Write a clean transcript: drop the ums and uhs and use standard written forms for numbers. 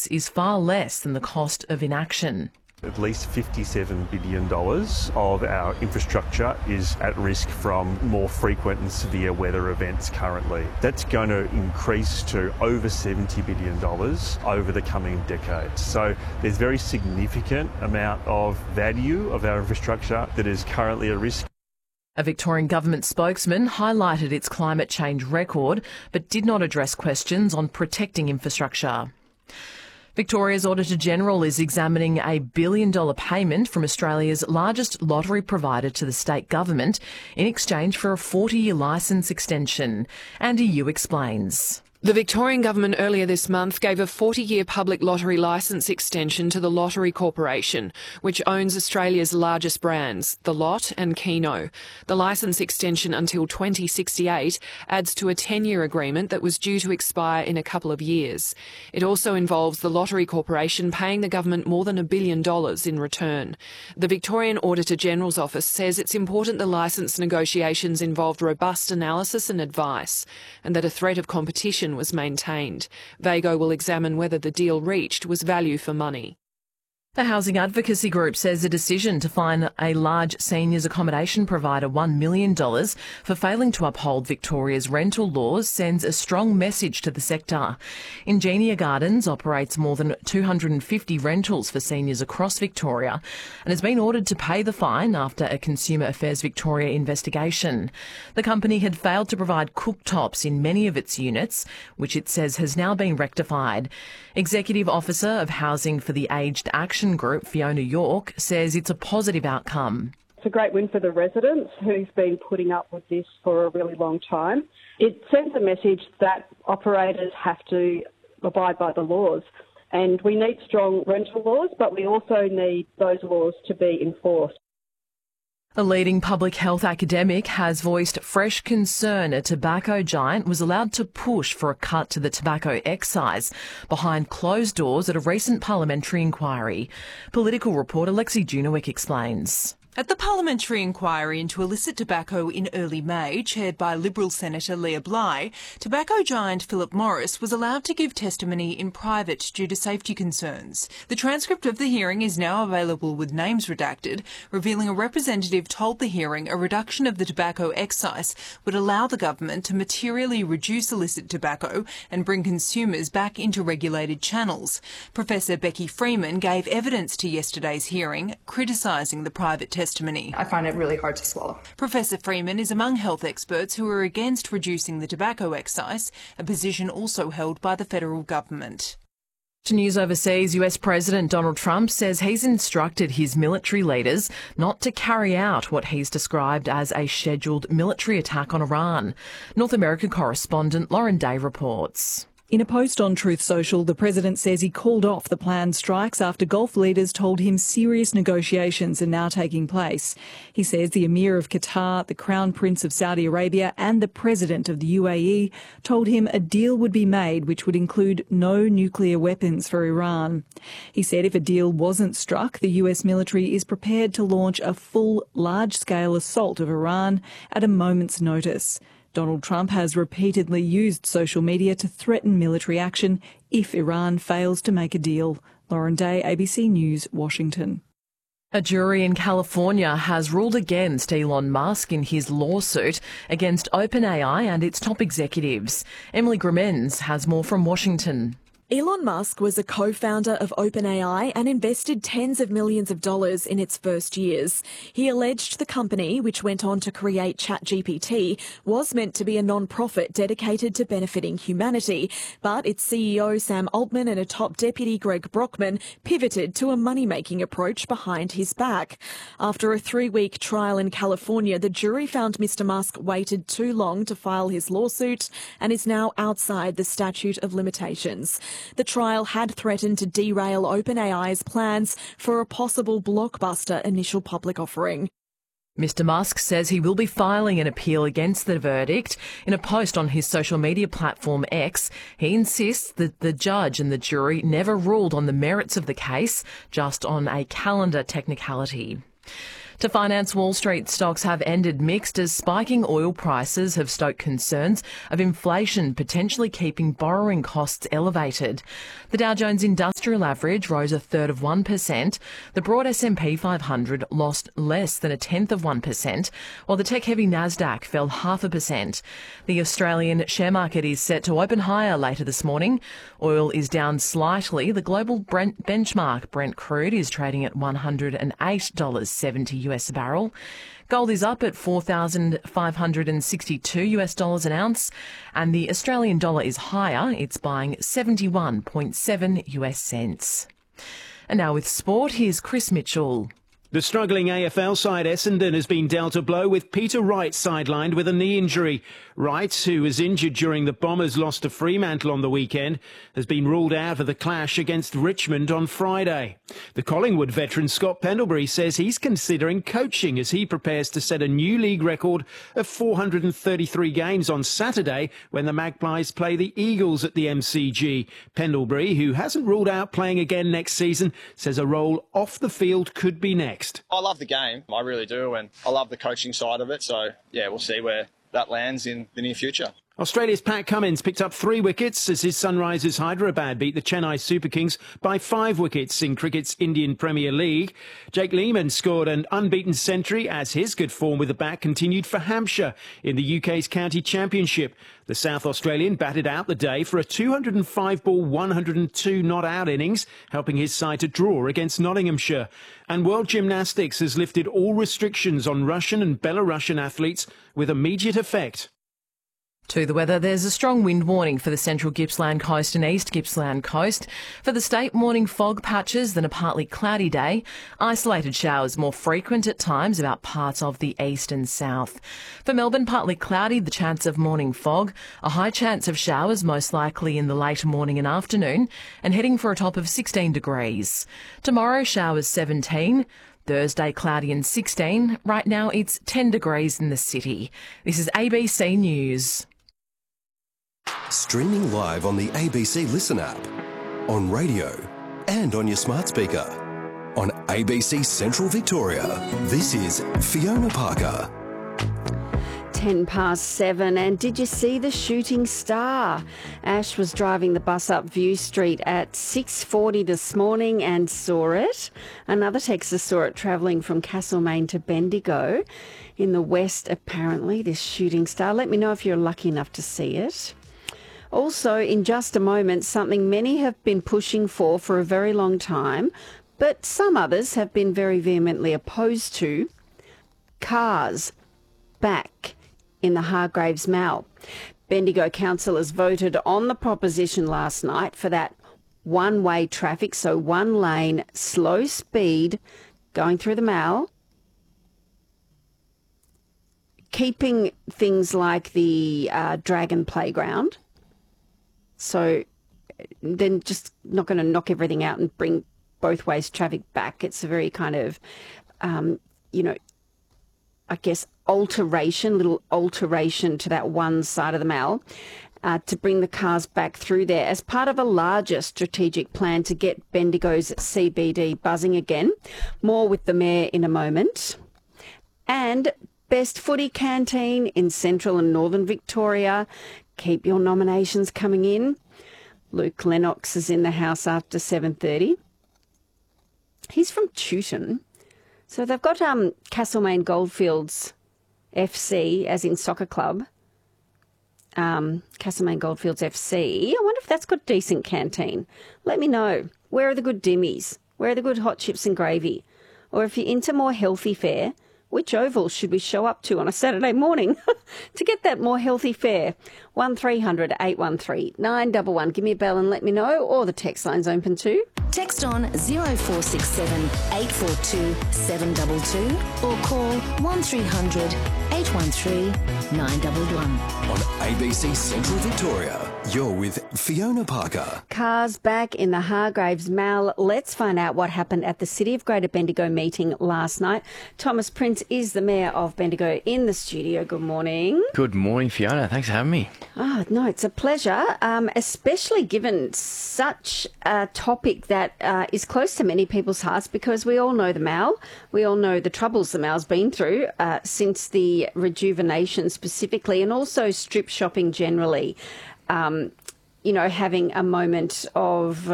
tax is far less than the cost of inaction. At least $57 billion of our infrastructure is at risk from more frequent and severe weather events currently. That's going to increase to over $70 billion over the coming decades. So there's a very significant amount of value of our infrastructure that is currently at risk. A Victorian government spokesman highlighted its climate change record but did not address questions on protecting infrastructure. Victoria's Auditor-General is examining a $1 billion payment from Australia's largest lottery provider to the state government in exchange for a 40-year licence extension. Andy Yu explains. The Victorian government earlier this month gave a 40-year public lottery licence extension to the Lottery Corporation, which owns Australia's largest brands, The Lot and Keno. The licence extension until 2068 adds to a 10-year agreement that was due to expire in a couple of years. It also involves the Lottery Corporation paying the government more than $1 billion in return. The Victorian Auditor-General's office says it's important the licence negotiations involved robust analysis and advice, and that a threat of competition was maintained. Vago will examine whether the deal reached was value for money. The housing advocacy group says a decision to fine a large seniors accommodation provider $1 million for failing to uphold Victoria's rental laws sends a strong message to the sector. Ingenia Gardens operates more than 250 rentals for seniors across Victoria and has been ordered to pay the fine after a Consumer Affairs Victoria investigation. The company had failed to provide cooktops in many of its units, which it says has now been rectified. Executive Officer of Housing for the Aged Action Group, Fiona York, says it's a positive outcome. It's a great win for the residents who've been putting up with this for a really long time. It sends a message that operators have to abide by the laws. And we need strong rental laws, but we also need those laws to be enforced. A leading public health academic has voiced fresh concern a tobacco giant was allowed to push for a cut to the tobacco excise behind closed doors at a recent parliamentary inquiry. Political reporter Lexi Junowick explains. At the parliamentary inquiry into illicit tobacco in early May, chaired by Liberal Senator Leah Bly, tobacco giant Philip Morris was allowed to give testimony in private due to safety concerns. The transcript of the hearing is now available with names redacted, revealing a representative told the hearing a reduction of the tobacco excise would allow the government to materially reduce illicit tobacco and bring consumers back into regulated channels. Professor Becky Freeman gave evidence to yesterday's hearing, criticising the private testimony. I find it really hard to swallow. Professor Freeman is among health experts who are against reducing the tobacco excise, a position also held by the federal government. To news overseas, US President Donald Trump says he's instructed his military leaders not to carry out what he's described as a scheduled military attack on Iran. North American correspondent Lauren Day reports. In a post on Truth Social, the president says he called off the planned strikes after Gulf leaders told him serious negotiations are now taking place. He says the Emir of Qatar, the Crown Prince of Saudi Arabia and the President of the UAE told him a deal would be made which would include no nuclear weapons for Iran. He said if a deal wasn't struck, the US military is prepared to launch a full, large-scale assault of Iran at a moment's notice. Donald Trump has repeatedly used social media to threaten military action if Iran fails to make a deal. Lauren Day, ABC News, Washington. A jury in California has ruled against Elon Musk in his lawsuit against OpenAI and its top executives. Emily Grimmens has more from Washington. Elon Musk was a co-founder of OpenAI and invested tens of millions of dollars in its first years. He alleged the company, which went on to create ChatGPT, was meant to be a non-profit dedicated to benefiting humanity. But its CEO Sam Altman and a top deputy Greg Brockman pivoted to a money-making approach behind his back. After a 3-week trial in California, the jury found Mr. Musk waited too long to file his lawsuit and is now outside the statute of limitations. The trial had threatened to derail OpenAI's plans for a possible blockbuster initial public offering. Mr. Musk says he will be filing an appeal against the verdict. In a post on his social media platform X, he insists that the judge and the jury never ruled on the merits of the case, just on a calendar technicality. To finance Wall Street, stocks have ended mixed as spiking oil prices have stoked concerns of inflation potentially keeping borrowing costs elevated. The Dow Jones Industrial Average rose 1/3%. The broad S&P 500 lost less than 1/10%, while the tech-heavy Nasdaq fell 0.5%. The Australian share market is set to open higher later this morning. Oil is down slightly. The global benchmark Brent crude is trading at $108.70 US a barrel. Gold is up at $4,562 US an ounce, and the Australian dollar is higher. It's buying 71.7 US cents. And now with sport, here's Chris Mitchell. The struggling AFL side Essendon has been dealt a blow with Peter Wright sidelined with a knee injury. Wright, who was injured during the Bombers' loss to Fremantle on the weekend, has been ruled out of the clash against Richmond on Friday. The Collingwood veteran Scott Pendlebury says he's considering coaching as he prepares to set a new league record of 433 games on Saturday when the Magpies play the Eagles at the MCG. Pendlebury, who hasn't ruled out playing again next season, says a role off the field could be next. I love the game, I really do, and I love the coaching side of it, so yeah, we'll see where that lands in the near future. Australia's Pat Cummins picked up 3 wickets as his Sunrisers Hyderabad beat the Chennai Super Kings by 5 wickets in cricket's Indian Premier League. Jake Lehmann scored an unbeaten century as his good form with the bat continued for Hampshire in the UK's County Championship. The South Australian batted out the day for a 205-ball, 102 not-out innings, helping his side to draw against Nottinghamshire. And World Gymnastics has lifted all restrictions on Russian and Belarusian athletes with immediate effect. To the weather, there's a strong wind warning for the central Gippsland coast and east Gippsland coast. For the state, morning fog patches, then a partly cloudy day. Isolated showers more frequent at times about parts of the east and south. For Melbourne, partly cloudy, the chance of morning fog. A high chance of showers, most likely in the late morning and afternoon, and heading for a top of 16 degrees. Tomorrow, showers 17. Thursday, cloudy and 16. Right now, it's 10 degrees in the city. This is ABC News. Streaming live on the ABC Listen app, on radio and on your smart speaker. On ABC Central Victoria, this is Fiona Parker. 7:10, and did you see the shooting star? Ash was driving the bus up View Street at 6:40 this morning and saw it. Another texter saw it travelling from Castlemaine to Bendigo in the west, apparently, this shooting star. Let me know if you're lucky enough to see it. Also, in just a moment, something many have been pushing for a very long time, but some others have been very vehemently opposed to: cars back in the Hargraves Mall. Bendigo councillors voted on the proposition last night for that one-way traffic, so one lane, slow speed, going through the mall, keeping things like the Dragon Playground. So then just not going to knock everything out and bring both ways traffic back. It's a very kind of, I guess, little alteration to that one side of the mall to bring the cars back through there as part of a larger strategic plan to get Bendigo's CBD buzzing again. More with the Mayor in a moment. And Best Footy Canteen in Central and Northern Victoria. Keep your nominations coming in. Luke Lennox is in the house after 7:30. He's from Tewton. So they've got Castlemaine Goldfields FC, as in soccer club. Castlemaine Goldfields FC. I wonder if that's got a decent canteen. Let me know. Where are the good dimmies? Where are the good hot chips and gravy? Or if you're into more healthy fare, which oval should we show up to on a Saturday morning to get that more healthy fare? 1300 813 911. Give me a bell and let me know, or the text line's open too. Text on 0467 842 722 or call 1300 813 911. On ABC Central Victoria, You're with Fiona Parker. Cars back in the Hargraves Mall. Let's find out what happened at the City of Greater Bendigo meeting last night. Thomas Prince is the Mayor of Bendigo in the studio. Good morning. Good morning, Fiona. Thanks for having me. Oh, no, it's a pleasure, especially given such a topic that is close to many people's hearts, because we all know the Mall. We all know the troubles the Mall's been through since the rejuvenation specifically, and also strip shopping generally. You know, having a moment of